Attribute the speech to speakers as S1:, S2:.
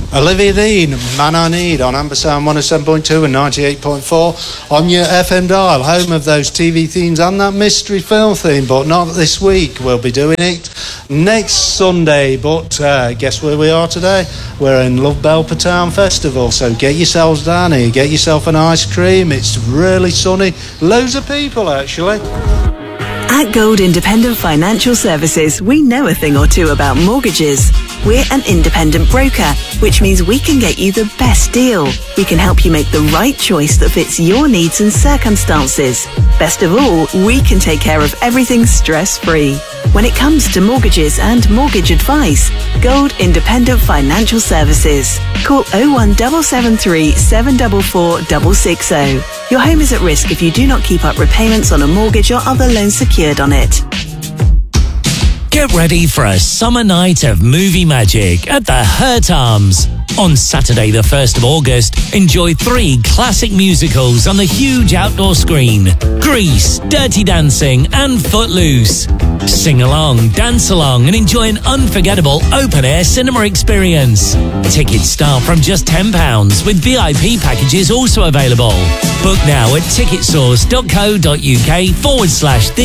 S1: Olivia Dean, Man I Need, on Ambersound 107.2 and 98.4 on your FM dial, home of those TV themes and that mystery film theme, but not this week. We'll be doing it next Sunday, but guess where we are today? We're in Love Belper Town Festival, so get yourselves down here, get yourself an ice cream. It's really sunny, loads of people actually.
S2: At Gold Independent Financial Services, we know a thing or two about mortgages. We're an independent broker, which means we can get you the best deal. We can help you make the right choice that fits your needs and circumstances. Best of all, we can take care of everything stress-free. When it comes to mortgages and mortgage advice, Gold Independent Financial Services. Call 01773 744 660. Your home is at risk if you do not keep up repayments on a mortgage or other loans secured on it.
S3: Get ready for a summer night of movie magic at the Hurt Arms. On Saturday the 1st of August, enjoy 3 classic musicals on the huge outdoor screen. Grease, Dirty Dancing and Footloose. Sing along, dance along and enjoy an unforgettable open-air cinema experience. Tickets start from just £10 with VIP packages also available. Book now at ticketsource.co.uk/the